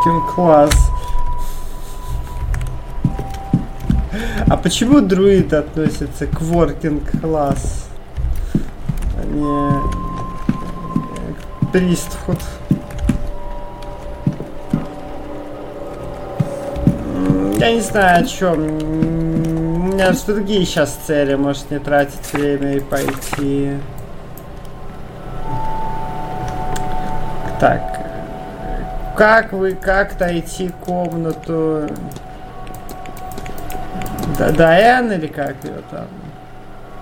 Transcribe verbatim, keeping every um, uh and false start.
Working класс. А почему друид относится к working класс, а не к priesthood? Я не знаю, о чем. У меня же другие сейчас цели, может не тратить время и пойти. Так. Как вы, как найти комнату? Да, Дайан или как ее там?